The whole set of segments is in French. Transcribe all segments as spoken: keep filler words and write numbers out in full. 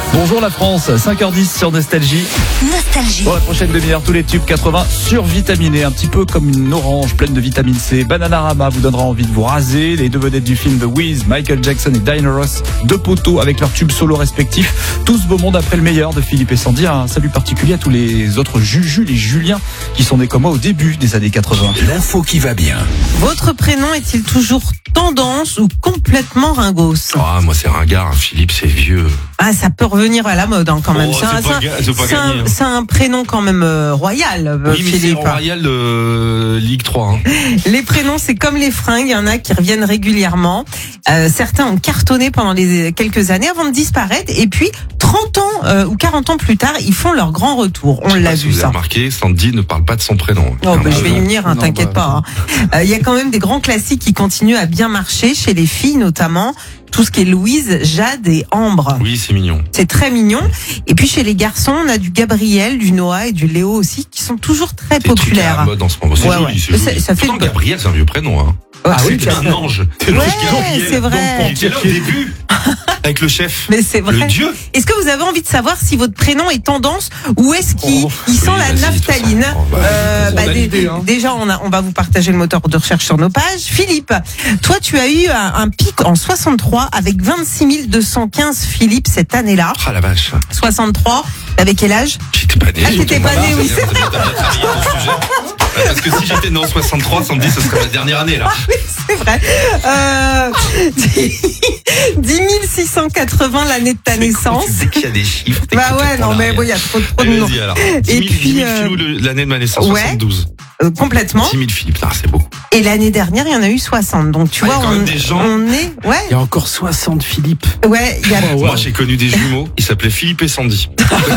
Bonjour la France, cinq heures dix sur Nostalgie. Nostalgie. Pour la prochaine demi-heure, tous les tubes quatre-vingts survitaminés, un petit peu comme une orange pleine de vitamine C. Bananarama vous donnera envie de vous raser. Les deux vedettes du film The Wiz, Michael Jackson et Diana Ross, deux poteaux avec leurs tubes solo respectifs. Tout ce beau monde après le meilleur de Philippe et Sandy. Un salut particulier à tous les autres Juju, les Juliens, qui sont nés comme moi au début des années quatre-vingts. L'info qui va bien. Votre prénom est-il toujours tendance ou complètement ringos? Ah, moi c'est ringard, Philippe c'est vieux. Ah, ça peut revenir à la mode hein, quand même. Oh, c'est un, c'est pas c'est ga- c'est pas c'est un- gagné, hein. c'est un prénom quand même euh, royal, euh, Oui, mais c'est Philippe. royal de Ligue trois. Hein. Les prénoms, c'est comme les fringues, il y en a qui reviennent régulièrement. Euh, certains ont cartonné pendant les quelques années avant de disparaître. Et puis, trente ans euh, ou quarante ans plus tard, ils font leur grand retour. On Je sais l'a pas si vu vous avez ça. remarqué, Sandy ne parle pas de son prénom. Oh, bah, je vais y non. venir, hein, Non, t'inquiète bah, pas. hein. Euh, Il y a quand même des grands classiques qui continuent à bien marcher chez les filles notamment. Tout ce qui est Louise, Jade et Ambre. Oui, c'est mignon. C'est très mignon. Et puis chez les garçons, on a du Gabriel, du Noah et du Léo aussi qui sont toujours très C'est le truc à la populaires. mode en ce moment. C'est Ouais, joli, ouais. c'est Ça- joli. ça fait Pourtant, le- Gabriel, c'est un vieux prénom. Hein. Ah c'est oui, un ange. C'est Ouais, Gabriel. c'est vrai. Il était là au début, avec le chef. Mais c'est vrai. Le dieu. Est-ce que vous avez envie de savoir si votre prénom est tendance ou est-ce qu'il Oh, il sent oui, la vas-y, naphtaline? de toute façon. Euh, on bah, a dé- l'idée, hein. Déjà, on, a, on va vous partager le moteur de recherche sur nos pages. Philippe, toi, tu as eu un, un pic en soixante-trois avec vingt-six mille deux cent quinze Philippe cette année-là. Ah la vache. soixante-trois, avec quel âge? J'étais pas né. Ah, t'étais pas né, oui, c'est T'as bien travaillé ton sujet. Ouais, Parce que si j'étais né en soixante-trois, Sandy, ce serait ma dernière année là. C'est vrai. Euh, dix mille six cent quatre-vingts l'année de ta naissance. Dès qu'il y a des chiffres. t'es Bah compté ouais, pour non, la mais rien. bon, il y a trop, trop de Allez, noms. vas-y alors. Et dix mille, puis, dix mille euh, Philou de l'année de ma naissance, ouais. soixante-douze. Euh, complètement. dix mille Philippe, ah, c'est beaucoup. Et l'année dernière, il y en a eu soixante. Donc tu Ah, il y a vois, quand on, même des gens. on est, ouais, Il y a encore soixante Philippe. ouais, il y a, Moi, j'ai connu des jumeaux, ils s'appelaient Philippe et Sandy.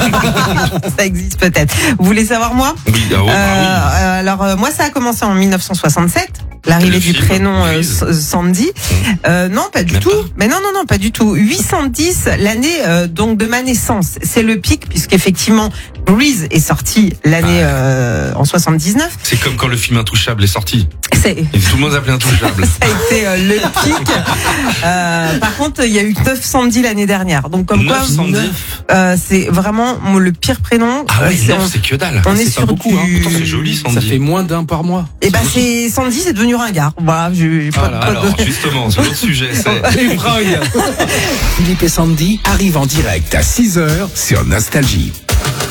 ça existe peut-être. Vous voulez savoir moi? Oui, ah, oh, Euh, bah euh, Alors euh, moi, ça a commencé en mille neuf cent soixante-sept. L'arrivée Le du film, prénom euh, Louise. S- Sandy. Euh, non, pas du Même tout. pas. Mais non, non, non, pas du tout. huit cent dix l'année euh, donc de ma naissance. C'est le pic puisqu'effectivement Breeze est sorti l'année euh, en soixante-dix-neuf. oui. C'est comme quand le film Intouchable est sorti. C'est Et tout le monde s'appelait Intouchable. ça a été euh, le pic. Euh, par contre, il y a eu neuf cent dix l'année dernière. Donc comme quoi, neuf cent dix. euh, c'est vraiment le pire prénom. Ah Euh, ouais, c'est- neuf, c'est que dalle. on est c'est sur pas beaucoup, du... hein. Pourtant, c'est joli, Sandy. Ça fait moins d'un par mois. Et ben c'est Sandy, c'est devenu ringard. Voilà, j'ai j'ai pas, Voilà. pas de- Alors, justement, sur l'autre sujet, c'est... Les fringues. Philippe et Sandy arrivent en direct à six heures sur Nostalgie.